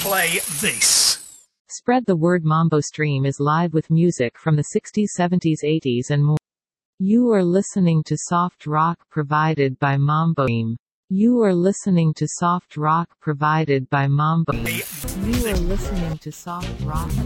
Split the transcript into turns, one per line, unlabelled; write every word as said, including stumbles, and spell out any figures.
play this.
Spread the word. Mambo Stream is live with music from the sixties, seventies, eighties and more. You are listening to soft rock provided by Mambo Stream. You are listening to soft rock provided by Mambo. You are listening to soft rock.